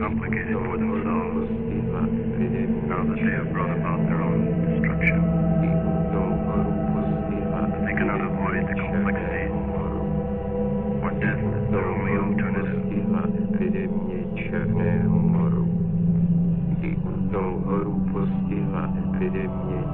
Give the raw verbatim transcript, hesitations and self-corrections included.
complicated for themselves now that they have brought about their own destruction. But they cannot avoid the complexity, or death is their only alternative. Černého moru. Divnou horu postihla epidemie